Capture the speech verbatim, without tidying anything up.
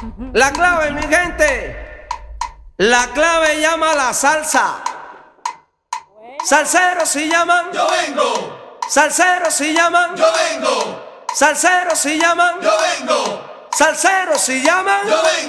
La clave, mi gente, la clave llama la salsa. Salseros si llaman, yo vengo. Salseros si llaman, yo vengo. Salseros si llaman, yo vengo. Salseros si llaman, yo vengo.